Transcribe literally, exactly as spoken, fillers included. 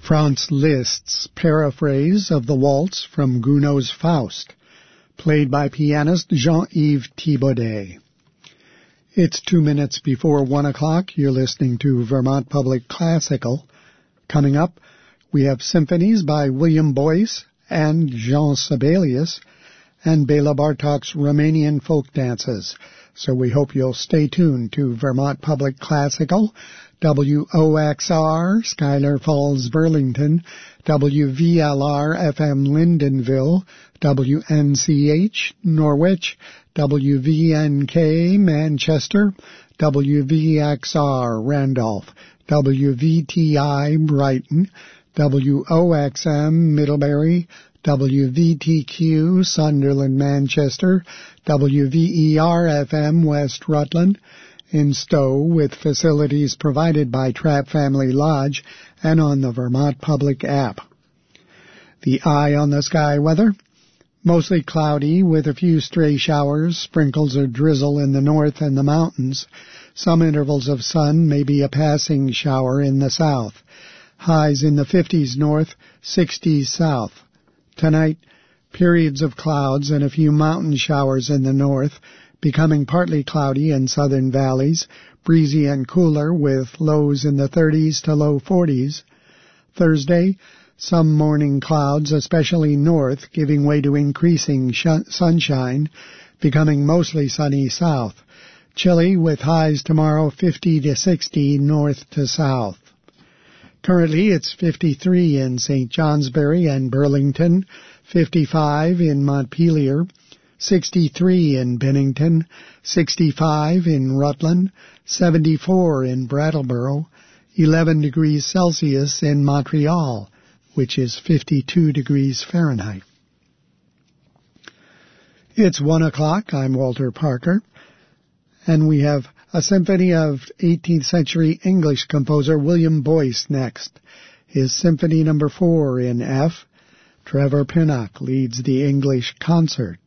Franz Liszt's paraphrase of the waltz from Gounod's Faust, played by pianist Jean-Yves Thibaudet. It's two minutes before one o'clock. You're listening to Vermont Public Classical. Coming up, we have symphonies by William Boyce and Jean Sibelius, and Bela Bartok's Romanian folk dances. So we hope you'll stay tuned to Vermont Public Classical, W O X R, Schuyler Falls, Burlington, W V L R F M Lyndonville, W N C H, Norwich, W V N K, Manchester, W V X R, Randolph, W V T I, Brighton, W O X M, Middlebury, W V T Q, Sunderland, Manchester, W V E R F M, West Rutland, in Stowe, with facilities provided by Trapp Family Lodge and on the Vermont Public app. The eye on the sky weather: mostly cloudy with a few stray showers, sprinkles or drizzle in the north and the mountains. Some intervals of sun, maybe a passing shower in the south. Highs in the fifties north, sixties south. Tonight, periods of clouds and a few mountain showers in the north, becoming partly cloudy in southern valleys, breezy and cooler with lows in the thirties to low forties. Thursday, some morning clouds, especially north, giving way to increasing sh- sunshine, becoming mostly sunny south. Chilly with highs tomorrow fifty to sixty north to south. Currently, it's fifty-three in Saint Johnsbury and Burlington, fifty-five in Montpelier, sixty-three in Bennington, sixty-five in Rutland, seventy-four in Brattleboro, eleven degrees Celsius in Montreal, which is fifty-two degrees Fahrenheit. It's one o'clock. I'm Walter Parker, and we have a symphony of eighteenth century English composer William Boyce next. His Symphony Number four in F. Trevor Pinnock leads the English concert.